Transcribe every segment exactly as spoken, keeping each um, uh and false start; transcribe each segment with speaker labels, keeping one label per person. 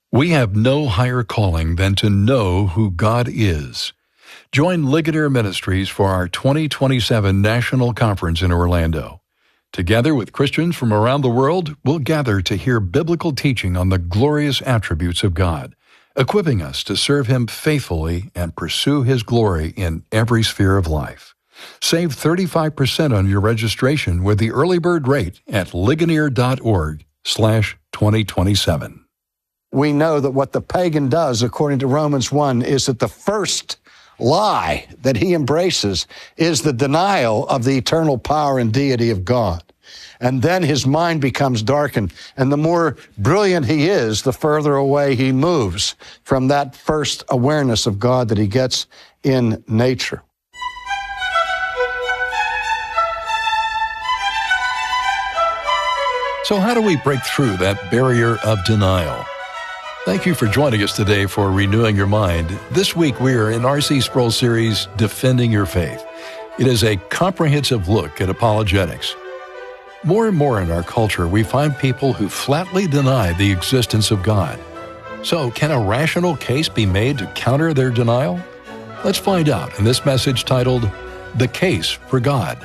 Speaker 1: We have no higher calling than to know who God is. Join Ligonier Ministries for our twenty twenty-seven National Conference in Orlando. Together with Christians from around the world, we'll gather to hear biblical teaching on the glorious attributes of God, equipping us to serve Him faithfully and pursue His glory in every sphere of life. Save thirty-five percent on your registration with the early bird rate at ligonier.org slash 2027.
Speaker 2: We know that what the pagan does, according to Romans one, is that the first lie that he embraces is the denial of the eternal power and deity of God. And then his mind becomes darkened. And the more brilliant he is, the further away he moves from that first awareness of God that he gets in nature.
Speaker 1: So how do we break through that barrier of denial? Thank you for joining us today for Renewing Your Mind. This week we are in R C Sproul's series, Defending Your Faith. It is a comprehensive look at apologetics. More and more in our culture, we find people who flatly deny the existence of God. So, can a rational case be made to counter their denial? Let's find out in this message titled, The Case for God.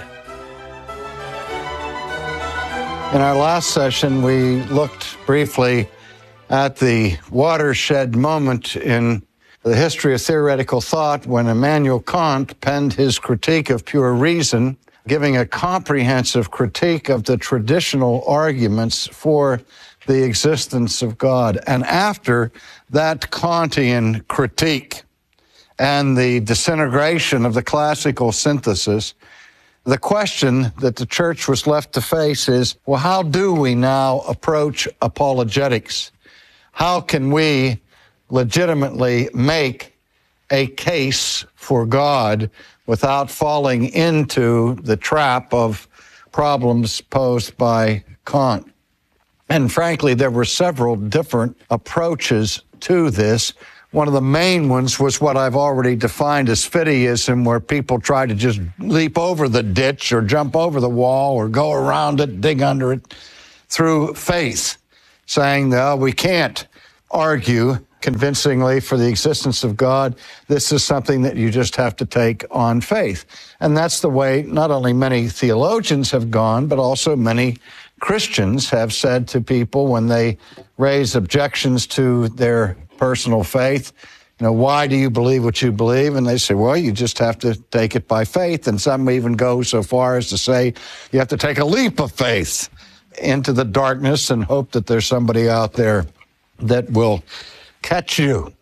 Speaker 2: In our last session, we looked briefly at the watershed moment in the history of theoretical thought when Immanuel Kant penned his Critique of Pure Reason, giving a comprehensive critique of the traditional arguments for the existence of God. And after that Kantian critique and the disintegration of the classical synthesis, the question that the church was left to face is, well, how do we now approach apologetics? How can we legitimately make a case for God without falling into the trap of problems posed by Kant? And frankly, there were several different approaches to this. One of the main ones was what I've already defined as fideism, where people try to just leap over the ditch or jump over the wall or go around it, dig under it through faith, saying, no, we can't argue convincingly for the existence of God. This is something that you just have to take on faith. And that's the way not only many theologians have gone, but also many Christians have said to people when they raise objections to their personal faith, you know, why do you believe what you believe? And they say, well, you just have to take it by faith. And some even go so far as to say you have to take a leap of faith into the darkness and hope that there's somebody out there that will catch you.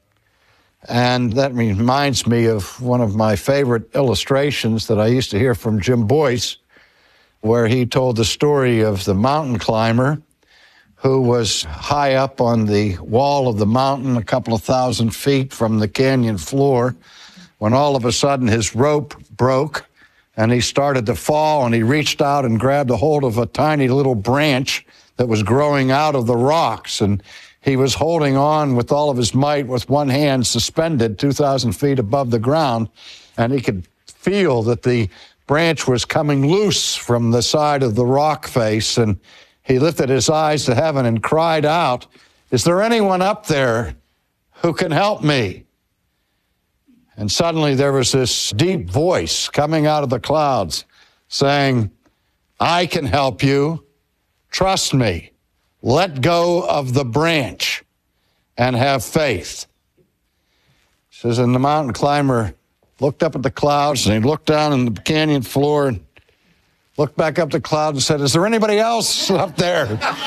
Speaker 2: And that reminds me of one of my favorite illustrations that I used to hear from Jim Boyce, where he told the story of the mountain climber who was high up on the wall of the mountain, a couple of thousand feet from the canyon floor, when all of a sudden his rope broke and he started to fall, and he reached out and grabbed a hold of a tiny little branch that was growing out of the rocks, and he was holding on with all of his might with one hand suspended two thousand feet above the ground, and he could feel that the branch was coming loose from the side of the rock face, and he lifted his eyes to heaven and cried out, is there anyone up there who can help me? And suddenly there was this deep voice coming out of the clouds saying, I can help you. Trust me. Let go of the branch and have faith. It says, and the mountain climber looked up at the clouds, and he looked down in the canyon floor and looked back up the cloud and said, is there anybody else up there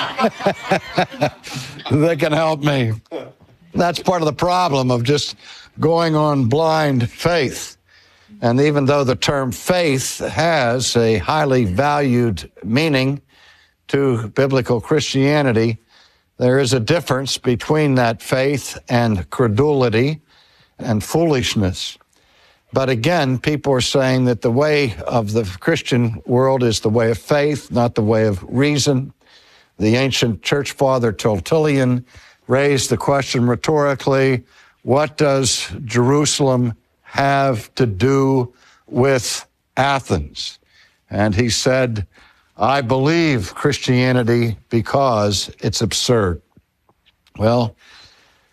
Speaker 2: that can help me? That's part of the problem of just going on blind faith. And even though the term faith has a highly valued meaning to biblical Christianity, there is a difference between that faith and credulity and foolishness. But again, people are saying that the way of the Christian world is the way of faith, not the way of reason. The ancient church father Tertullian raised the question rhetorically, what does Jerusalem have to do with Athens? And he said, I believe Christianity because it's absurd. Well,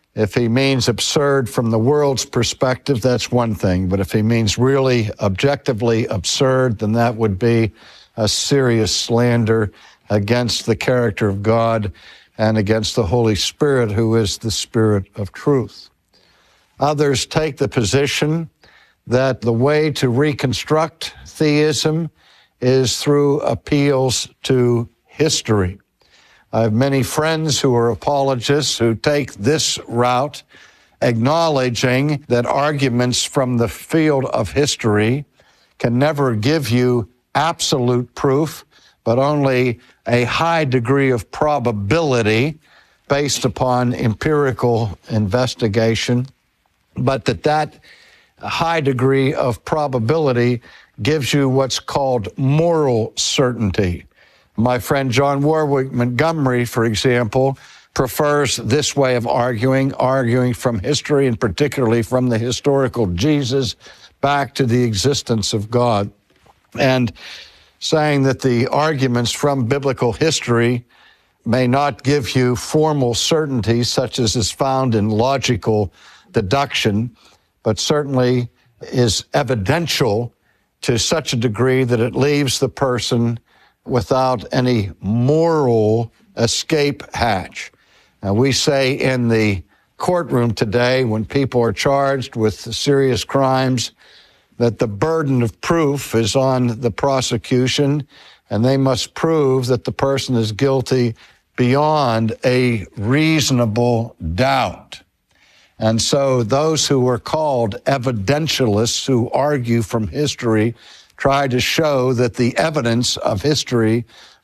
Speaker 2: If he means absurd from the world's perspective, that's one thing. But if he means really objectively absurd, then that would be a serious slander against the character of God and against the Holy Spirit, who is the Spirit of truth. Others take the position that the way to reconstruct theism is through appeals to history. I have many friends who are apologists who take this route, acknowledging that arguments from the field of history can never give you absolute proof, but only a high degree of probability based upon empirical investigation, but that that high degree of probability gives you what's called moral certainty. My friend John Warwick Montgomery, for example, prefers this way of arguing, arguing from history and particularly from the historical Jesus back to the existence of God, and saying that the arguments from biblical history may not give you formal certainty such as is found in logical deduction, but certainly is evidential to such a degree that it leaves the person without any moral escape hatch. Now, we say in the courtroom today, when people are charged with serious crimes, that the burden of proof is on the prosecution, and they must prove that the person is guilty beyond a reasonable doubt. And so those who are called evidentialists, who argue from history, try to show that the evidence of history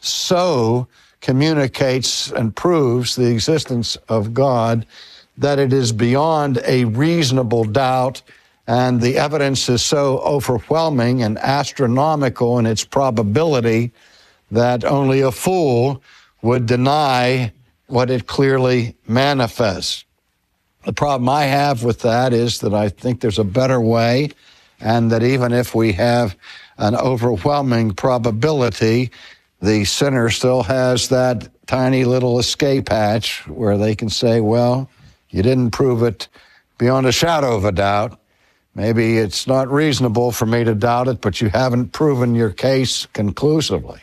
Speaker 2: so communicates and proves the existence of God that it is beyond a reasonable doubt, and the evidence is so overwhelming and astronomical in its probability that only a fool would deny what it clearly manifests. The problem I have with that is that I think there's a better way, and that even if we have an overwhelming probability, the sinner still has that tiny little escape hatch where they can say, well, you didn't prove it beyond a shadow of a doubt. Maybe it's not reasonable for me to doubt it, but you haven't proven your case conclusively.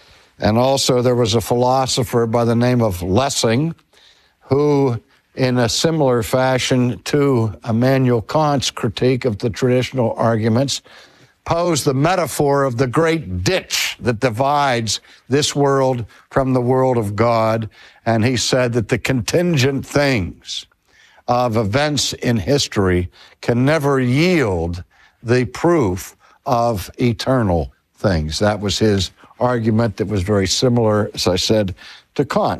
Speaker 2: And also there was a philosopher by the name of Lessing who, in a similar fashion to Immanuel Kant's critique of the traditional arguments, posed the metaphor of the great ditch that divides this world from the world of God. And he said that the contingent things of events in history can never yield the proof of eternal things. That was his argument that was very similar, as I said, to Kant.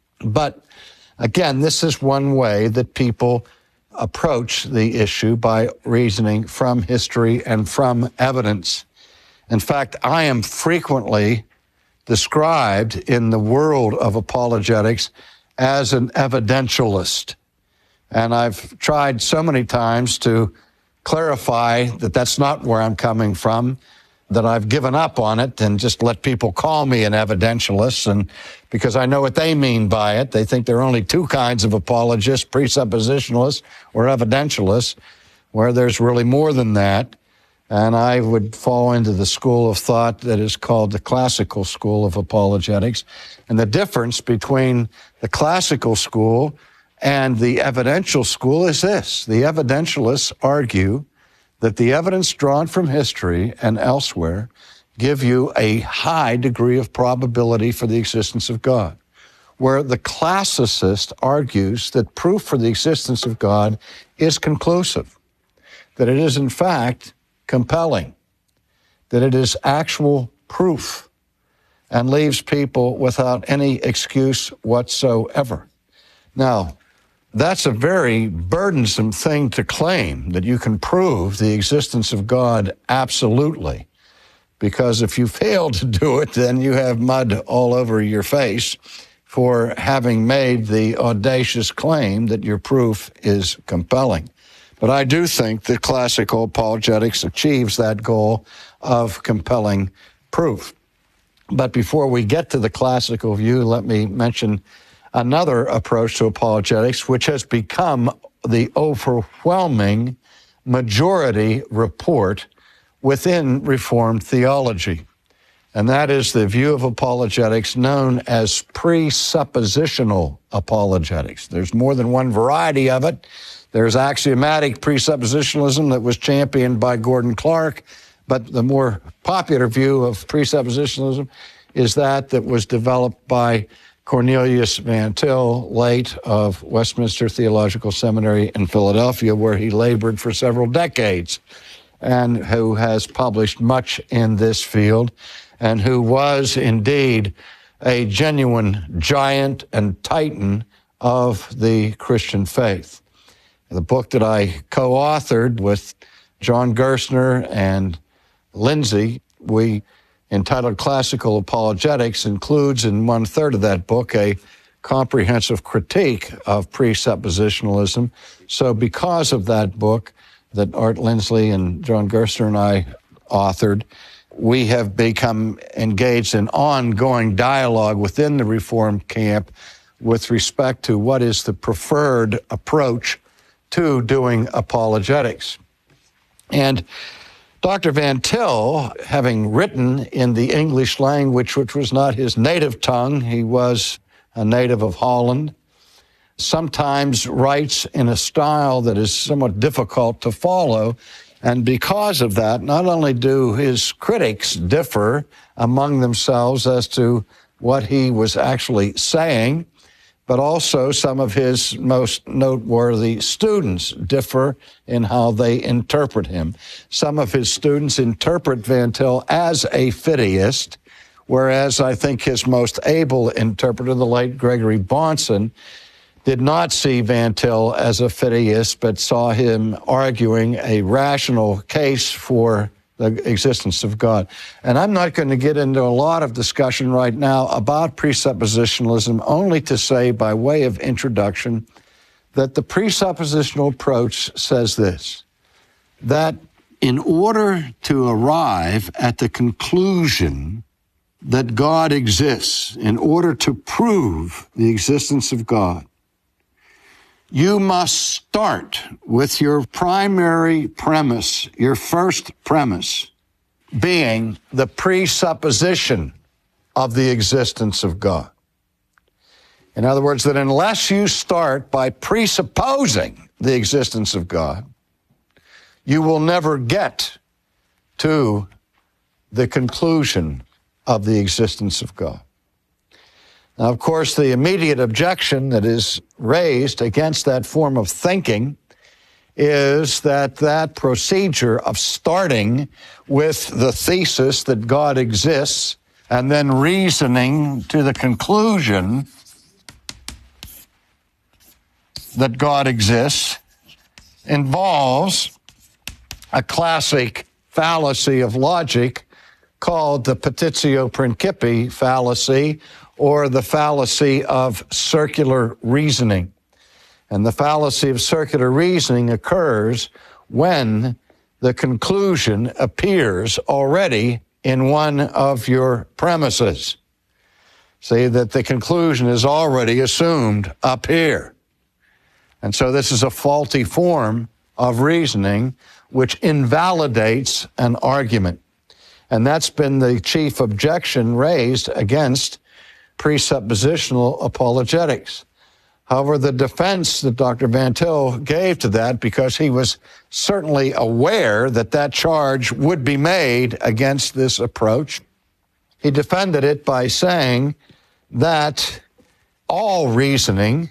Speaker 2: But again, this is one way that people approach the issue, by reasoning from history and from evidence. In fact, I am frequently described in the world of apologetics as an evidentialist. And I've tried so many times to clarify that that's not where I'm coming from, that I've given up on it and just let people call me an evidentialist, and because I know what they mean by it. They think there are only two kinds of apologists, presuppositionalists or evidentialists, where there's really more than that. And I would fall into the school of thought that is called the classical school of apologetics. And the difference between the classical school and the evidential school is this. The evidentialists argue that the evidence drawn from history and elsewhere give you a high degree of probability for the existence of God, where the classicist argues that proof for the existence of God is conclusive, that it is in fact compelling, that it is actual proof, and leaves people without any excuse whatsoever. Now, that's a very burdensome thing to claim, that you can prove the existence of God absolutely, because if you fail to do it, then you have mud all over your face for having made the audacious claim that your proof is compelling. But I do think that classical apologetics achieves that goal of compelling proof. But before we get to the classical view, let me mention another approach to apologetics, which has become the overwhelming majority report within Reformed theology. And that is the view of apologetics known as presuppositional apologetics. There's more than one variety of it. There's axiomatic presuppositionalism that was championed by Gordon Clark, but the more popular view of presuppositionalism is that that was developed by Cornelius Van Til, late of Westminster Theological Seminary in Philadelphia, where he labored for several decades, and who has published much in this field, and who was indeed a genuine giant and titan of the Christian faith. The book that I co-authored with John Gerstner and Lindsay, we entitled Classical Apologetics, includes in one-third of that book a comprehensive critique of presuppositionalism. So because of that book that Art Lindsley and John Gerstner and I authored, we have become engaged in ongoing dialogue within the Reformed camp with respect to what is the preferred approach to doing apologetics. And Doctor Van Til, having written in the English language, which was not his native tongue, he was a native of Holland, sometimes writes in a style that is somewhat difficult to follow. And because of that, not only do his critics differ among themselves as to what he was actually saying, but also some of his most noteworthy students differ in how they interpret him. Some of his students interpret Van Til as a fideist, whereas I think his most able interpreter, the late Gregory Bahnsen, did not see Van Til as a fideist, but saw him arguing a rational case for the existence of God. And I'm not going to get into a lot of discussion right now about presuppositionalism, only to say by way of introduction that the presuppositional approach says this, that in order to arrive at the conclusion that God exists, in order to prove the existence of God, you must start with your primary premise, your first premise, being the presupposition of the existence of God. In other words, that unless you start by presupposing the existence of God, you will never get to the conclusion of the existence of God. Now, of course, the immediate objection that is raised against that form of thinking is that that procedure of starting with the thesis that God exists and then reasoning to the conclusion that God exists involves a classic fallacy of logic called the petitio principii fallacy, or the fallacy of circular reasoning. And the fallacy of circular reasoning occurs when the conclusion appears already in one of your premises. See, that the conclusion is already assumed up here. And so this is a faulty form of reasoning which invalidates an argument. And that's been the chief objection raised against presuppositional apologetics. However, the defense that Doctor Van Til gave to that, because he was certainly aware that that charge would be made against this approach, he defended it by saying that all reasoning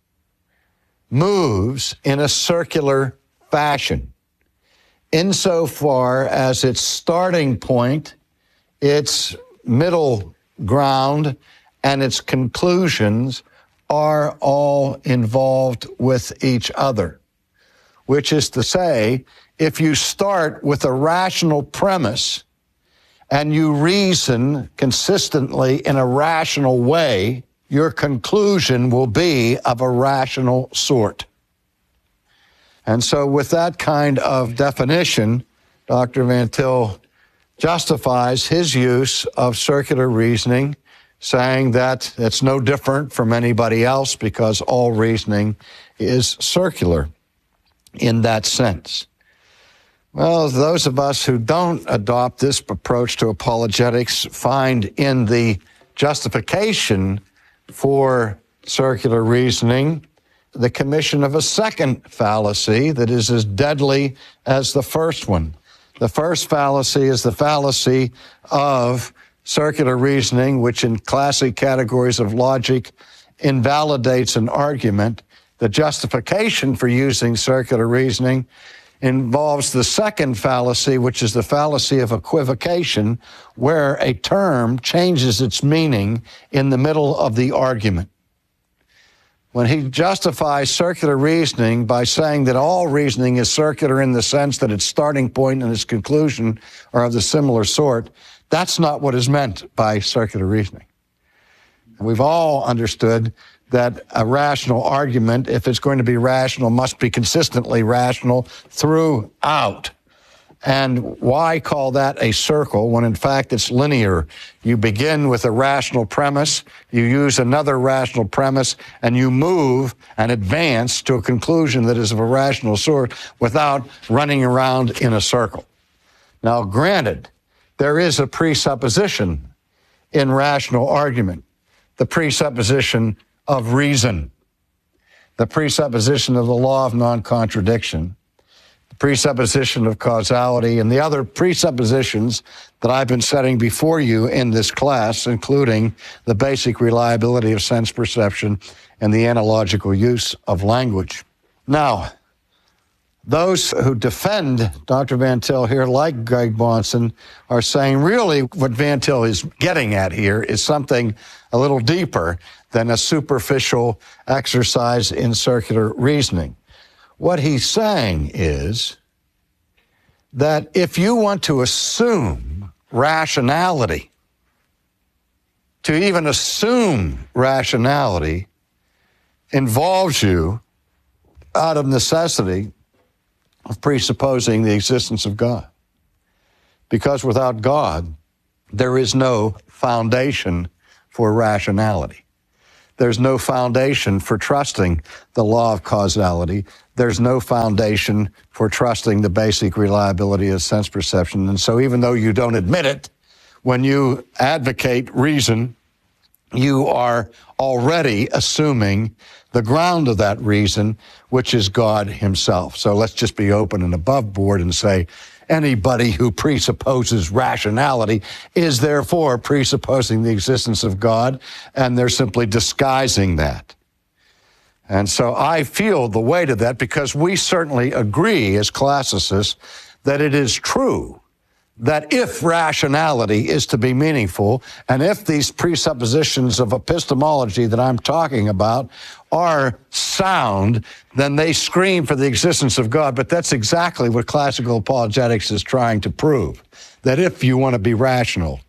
Speaker 2: moves in a circular fashion, insofar as its starting point, its middle ground, and its conclusions are all involved with each other. Which is to say, if you start with a rational premise and you reason consistently in a rational way, your conclusion will be of a rational sort. And so with that kind of definition, Doctor Van Til justifies his use of circular reasoning saying that it's no different from anybody else because all reasoning is circular in that sense. Well, those of us who don't adopt this approach to apologetics find in the justification for circular reasoning the commission of a second fallacy that is as deadly as the first one. The first fallacy is the fallacy of circular reasoning, which in classic categories of logic invalidates an argument. The justification for using circular reasoning involves the second fallacy, which is the fallacy of equivocation, where a term changes its meaning in the middle of the argument. When he justifies circular reasoning by saying that all reasoning is circular in the sense that its starting point and its conclusion are of the similar sort, that's not what is meant by circular reasoning. We've all understood that a rational argument, if it's going to be rational, must be consistently rational throughout. And why call that a circle when in fact it's linear? You begin with a rational premise, you use another rational premise, and you move and advance to a conclusion that is of a rational sort without running around in a circle. Now, granted, there is a presupposition in rational argument, the presupposition of reason, the presupposition of the law of non-contradiction, the presupposition of causality, and the other presuppositions that I've been setting before you in this class, including the basic reliability of sense perception and the analogical use of language. Now, those who defend Doctor Van Til here, like Greg Bahnsen, are saying really what Van Til is getting at here is something a little deeper than a superficial exercise in circular reasoning. What he's saying is that if you want to assume rationality, to even assume rationality involves you out of necessity of presupposing the existence of God. Because without God, there is no foundation for rationality. There's no foundation for trusting the law of causality. There's no foundation for trusting the basic reliability of sense perception. And so even though you don't admit it, when you advocate reason, you are already assuming the ground of that reason, which is God himself. So let's just be open and above board and say anybody who presupposes rationality is therefore presupposing the existence of God, and they're simply disguising that. And so I feel the weight of that because we certainly agree as classicists that it is true that if rationality is to be meaningful, and if these presuppositions of epistemology that I'm talking about are sound, then they scream for the existence of God. But that's exactly what classical apologetics is trying to prove, that if you want to be rational,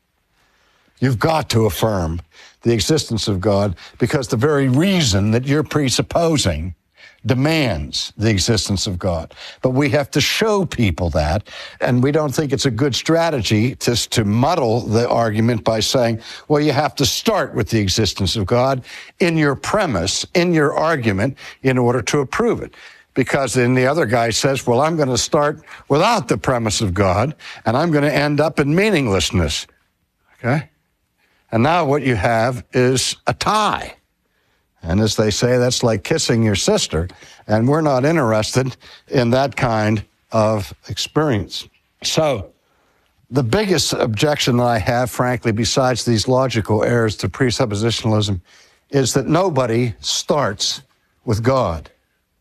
Speaker 2: you've got to affirm the existence of God, because the very reason that you're presupposing demands the existence of God. But we have to show people that, and we don't think it's a good strategy to, to muddle the argument by saying, well, you have to start with the existence of God in your premise, in your argument, in order to approve it. Because then the other guy says, well, I'm going to start without the premise of God, and I'm going to end up in meaninglessness. Okay? And now what you have is a tie. And as they say, that's like kissing your sister, and we're not interested in that kind of experience. So the biggest objection that I have, frankly, besides these logical errors to presuppositionalism, is that nobody starts with God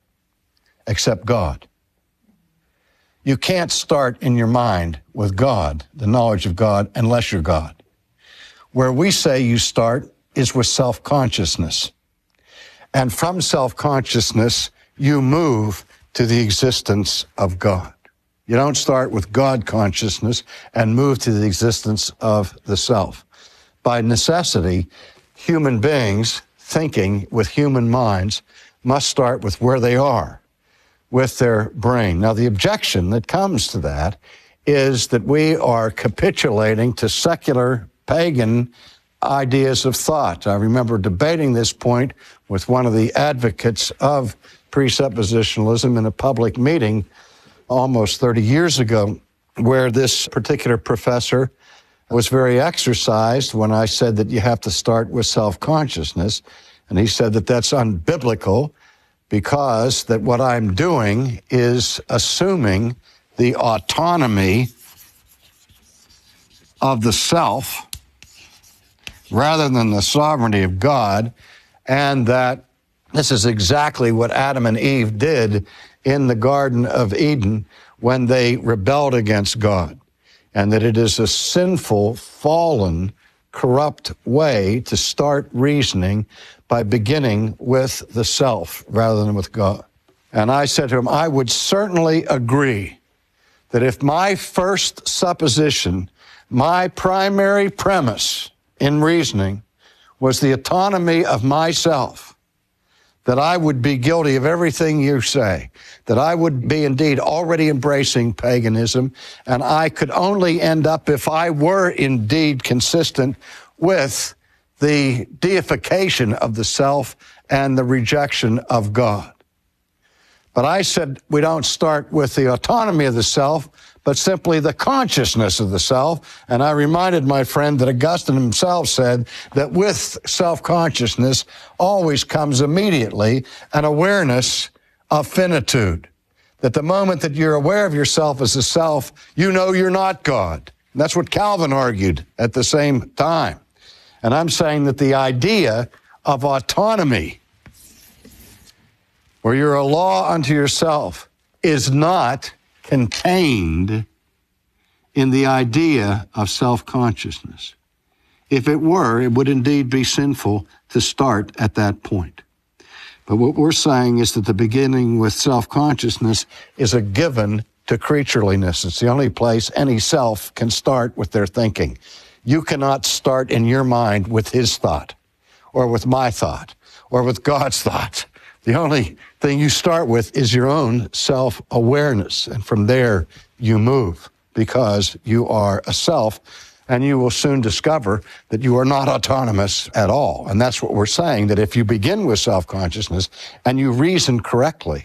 Speaker 2: except God. You can't start in your mind with God, the knowledge of God, unless you're God. Where we say you start is with self-consciousness. And from self-consciousness, you move to the existence of God. You don't start with God consciousness and move to the existence of the self. By necessity, human beings thinking with human minds must start with where they are, with their brain. Now, the objection that comes to that is that we are capitulating to secular, pagan ideas of thought. I remember debating this point with one of the advocates of presuppositionalism in a public meeting almost thirty years ago, where this particular professor was very exercised when I said that you have to start with self-consciousness. And he said that that's unbiblical because that what I'm doing is assuming the autonomy of the self rather than the sovereignty of God, and that this is exactly what Adam and Eve did in the Garden of Eden when they rebelled against God, and that it is a sinful, fallen, corrupt way to start reasoning by beginning with the self rather than with God. And I said to him, I would certainly agree that if my first supposition, my primary premise in reasoning was the autonomy of myself, that I would be guilty of everything you say, that I would be indeed already embracing paganism, and I could only end up, if I were indeed consistent with the deification of the self and the rejection of God. But I said we don't start with the autonomy of the self, but simply the consciousness of the self. And I reminded my friend that Augustine himself said that with self-consciousness always comes immediately an awareness of finitude. That the moment that you're aware of yourself as a self, you know you're not God. And that's what Calvin argued at the same time. And I'm saying that the idea of autonomy, where you're a law unto yourself, is not contained in the idea of self-consciousness. If it were, it would indeed be sinful to start at that point. But what we're saying is that the beginning with self-consciousness is a given to creatureliness. It's the only place any self can start with their thinking. You cannot start in your mind with his thought, or with my thought, or with God's thought. The only thing you start with is your own self-awareness, and from there you move, because you are a self, and you will soon discover that you are not autonomous at all. And that's what we're saying, that if you begin with self-consciousness and you reason correctly,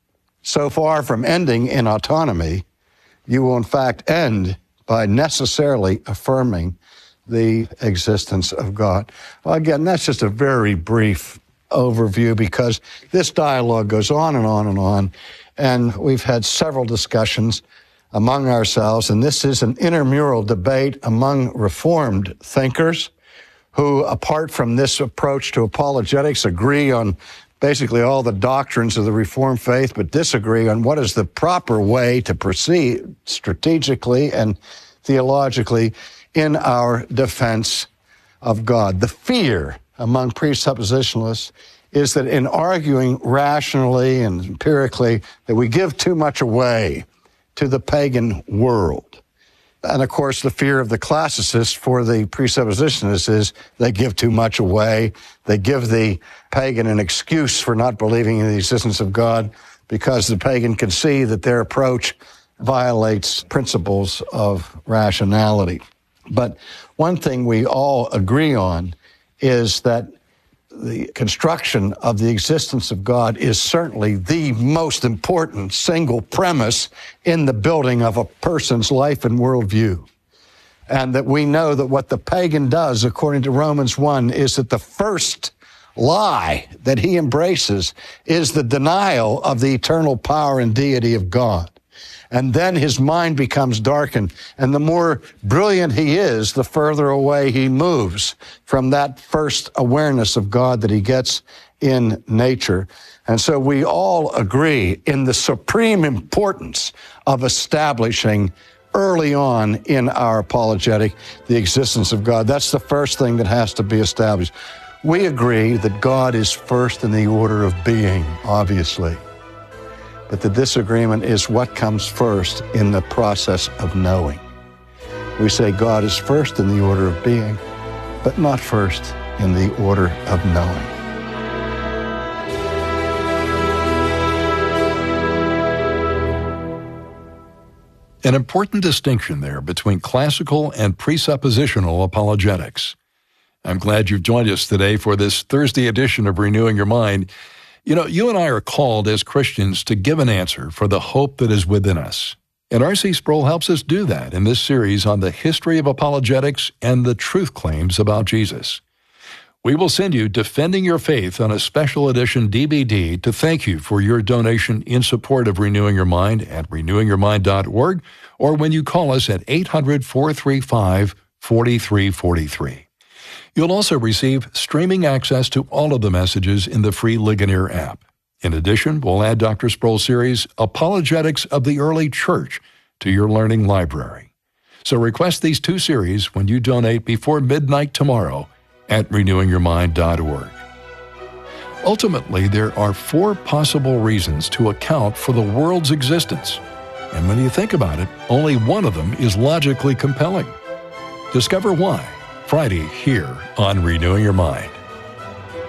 Speaker 2: so far from ending in autonomy, you will in fact end by necessarily affirming the existence of God. Well, again, that's just a very brief overview, because this dialogue goes on and on and on, and we've had several discussions among ourselves, and this is an intramural debate among Reformed thinkers who, apart from this approach to apologetics, agree on basically all the doctrines of the Reformed faith, but disagree on what is the proper way to proceed strategically and theologically in our defense of God. The fear among presuppositionalists is that in arguing rationally and empirically, that we give too much away to the pagan world. And of course, the fear of the classicists for the presuppositionists is they give too much away. They give the pagan an excuse for not believing in the existence of God, because the pagan can see that their approach violates principles of rationality. But one thing we all agree on is that the construction of the existence of God is certainly the most important single premise in the building of a person's life and worldview. And that we know that what the pagan does, according to Romans one, is that the first lie that he embraces is the denial of the eternal power and deity of God. And then his mind becomes darkened. And the more brilliant he is, the further away he moves from that first awareness of God that he gets in nature. And so we all agree in the supreme importance of establishing early on in our apologetic the existence of God. That's the first thing that has to be established. We agree that God is first in the order of being, obviously. But the disagreement is what comes first in the process of knowing. We say God is first in the order of being, but not first in the order of knowing.
Speaker 1: An important distinction there between classical and presuppositional apologetics. I'm glad you've joined us today for this Thursday edition of Renewing Your Mind. You know, you and I are called as Christians to give an answer for the hope that is within us. And R C Sproul helps us do that in this series on the history of apologetics and the truth claims about Jesus. We will send you Defending Your Faith on a special edition D V D to thank you for your donation in support of Renewing Your Mind at renewing your mind dot org or when you call us at eight hundred, four three five, four three four three. You'll also receive streaming access to all of the messages in the free Ligonier app. In addition, we'll add Doctor Sproul's series, Apologetics of the Early Church, to your learning library. So request these two series when you donate before midnight tomorrow at renewing your mind dot org. Ultimately, there are four possible reasons to account for the world's existence. And when you think about it, only one of them is logically compelling. Discover why Friday here on Renewing Your Mind.